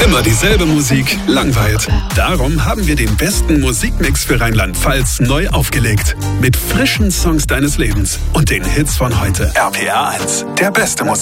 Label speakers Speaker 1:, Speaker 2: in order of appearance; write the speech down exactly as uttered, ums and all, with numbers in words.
Speaker 1: Immer dieselbe Musik langweilt. Darum haben wir den besten Musikmix für Rheinland-Pfalz neu aufgelegt. Mit frischen Songs deines Lebens und den Hits von heute. R P R eins, der beste Musik.